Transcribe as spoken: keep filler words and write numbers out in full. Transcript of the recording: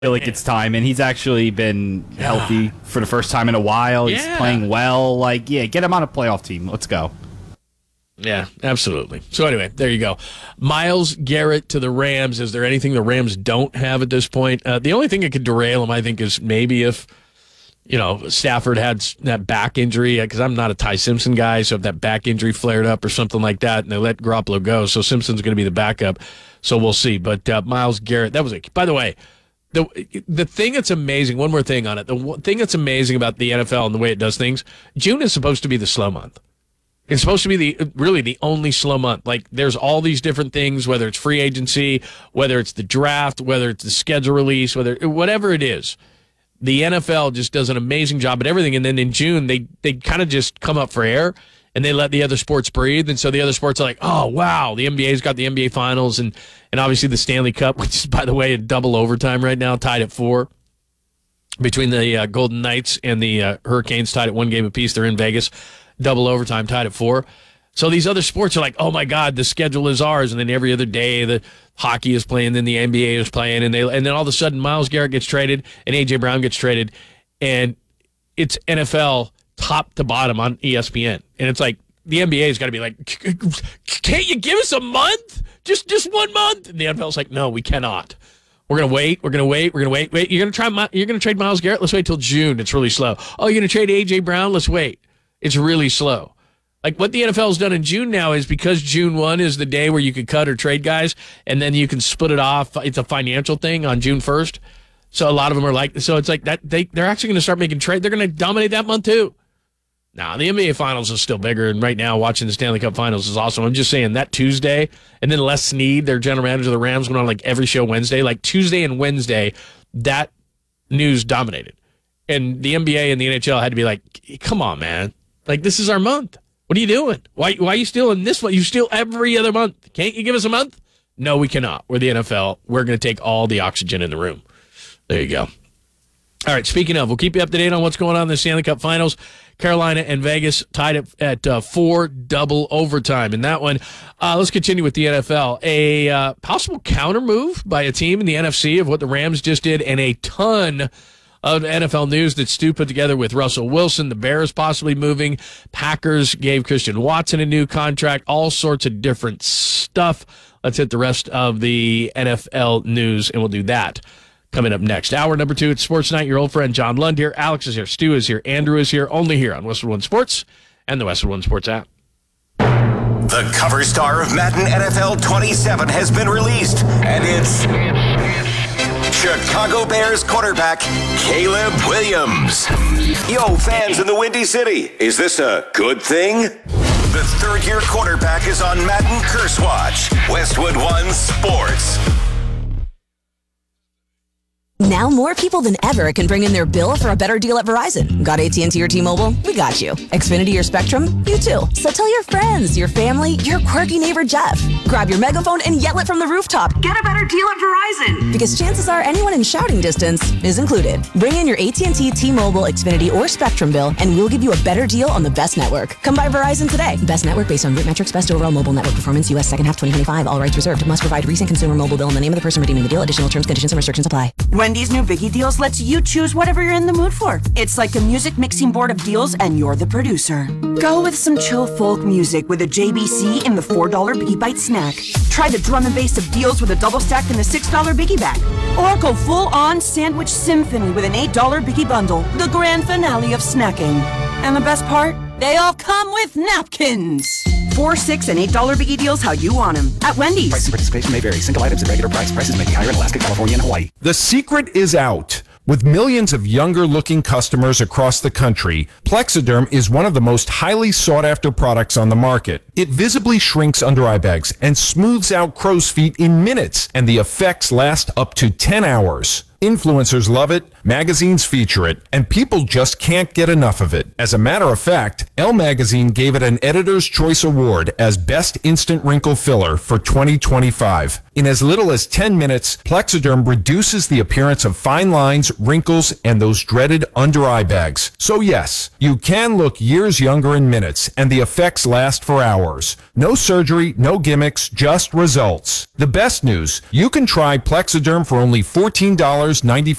feel like it's time, and he's actually been healthy for the first time in a while. He's Yeah. playing well. Like, yeah, get him on a playoff team. Let's go. Yeah, absolutely. So anyway, there you go. Myles Garrett to the Rams. Is there anything the Rams don't have at this point? Uh, the only thing that could derail him, I think, is maybe if, you know, Stafford had that back injury, because I'm not a Ty Simpson guy, so if that back injury flared up or something like that, and they let Garoppolo go, so Simpson's going to be the backup. So we'll see. But uh, Myles Garrett, that was a, by the way, The the thing that's amazing, one more thing on it, the one thing that's amazing about the N F L and the way it does things, June is supposed to be the slow month. It's supposed to be the really the only slow month. Like, there's all these different things, whether it's free agency, whether it's the draft, whether it's the schedule release, whether whatever it is. The N F L just does an amazing job at everything. And then in June, they, they kind of just come up for air, and they let the other sports breathe. And so the other sports are like, oh, wow, the N B A's got the N B A Finals and, and obviously the Stanley Cup, which is, by the way, in double overtime right now, tied at four between the uh, Golden Knights and the uh, Hurricanes, tied at one game apiece. They're in Vegas, double overtime, tied at four. So these other sports are like, oh, my God, the schedule is ours. And then every other day, the hockey is playing, then the N B A is playing. And they and then all of a sudden, Myles Garrett gets traded and A J. Brown gets traded. And it's N F L top to bottom on E S P N. And it's like, the N B A's got to be like, can't you give us a month? Just just one month? And the N F L's like, no, we cannot. We're going to wait. We're going to wait. We're going to wait. Wait, you're going to try you're going to trade Myles Garrett? Let's wait till June. It's really slow. Oh, you're going to trade A J. Brown? Let's wait. It's really slow. Like, what the N F L has done in June now is, because June first is the day where you can cut or trade guys, and then you can split it off. It's a financial thing on June first. So a lot of them are like, so it's like that. They, they're actually going to start making trade. They're going to dominate that month too. Now, the N B A Finals is still bigger, and right now watching the Stanley Cup Finals is awesome. I'm just saying that Tuesday, and then Les Snead, their general manager of the Rams, went on like every show Wednesday. Like Tuesday and Wednesday, that news dominated. And the N B A and the N H L had to be like, come on, man. Like, this is our month. What are you doing? Why, why are you stealing this one? You steal every other month. Can't you give us a month? No, we cannot. We're the N F L. We're going to take all the oxygen in the room. There you go. All right, speaking of, we'll keep you up to date on what's going on in the Stanley Cup Finals. Carolina and Vegas tied at, at uh, four double overtime. In that one, uh, let's continue with the N F L. A uh, possible counter move by a team in the N F C of what the Rams just did, and a ton of N F L news that Stu put together with Russell Wilson, the Bears possibly moving, Packers gave Christian Watson a new contract, all sorts of different stuff. Let's hit the rest of the N F L news, and we'll do that coming up next. Hour number two, it's Sports Night. Your old friend John Lund here. Alex is here. Stu is here. Andrew is here. Only here on Westwood One Sports and the Westwood One Sports app. The cover star of Madden N F L twenty-seven has been released, and it's Chicago Bears quarterback Caleb Williams. Yo, fans in the Windy City, is this a good thing? The third-year quarterback is on Madden Curse Watch. Westwood One Sports. Now more people than ever can bring in their bill for a better deal at Verizon. Got A T and T or T-Mobile? We got you. Xfinity or Spectrum? You too. So tell your friends, your family, your quirky neighbor Jeff. Grab your megaphone and yell it from the rooftop. Get a better deal at Verizon. Because chances are anyone in shouting distance is included. Bring in your A T and T, T-Mobile, Xfinity, or Spectrum bill, and we'll give you a better deal on the best network. Come by Verizon today. Best network based on root metrics, best overall mobile network performance, U S second half twenty twenty-five. All rights reserved. Must provide recent consumer mobile bill and the name of the person redeeming the deal. Additional terms, conditions, and restrictions apply. Wendy's new Biggie Deals lets you choose whatever you're in the mood for. It's like a music mixing board of deals, and you're the producer. Go with some chill folk music with a J B C in the four dollar Biggie Bite snack. Try the drum and bass of deals with a double stack in the six dollar Biggie bag. Or go full-on sandwich symphony with an eight dollar Biggie bundle. The grand finale of snacking. And the best part? They all come with napkins. Four, six, and eight dollar Biggie Deals how you want them at Wendy's. Price and participation may vary. Single items at regular price. Prices may be higher in Alaska, California, and Hawaii. The secret is out. With millions of younger-looking customers across the country, Plexiderm is one of the most highly sought-after products on the market. It visibly shrinks under eye bags and smooths out crow's feet in minutes, and the effects last up to ten hours. Influencers love it, magazines feature it, and people just can't get enough of it. As a matter of fact, Elle Magazine gave it an Editor's Choice Award as Best Instant Wrinkle Filler for twenty twenty-five. In as little as ten minutes, Plexiderm reduces the appearance of fine lines, wrinkles, and those dreaded under-eye bags. So yes, you can look years younger in minutes, and the effects last for hours. No surgery, no gimmicks, just results. The best news, you can try Plexiderm for only fourteen dollars and ninety-five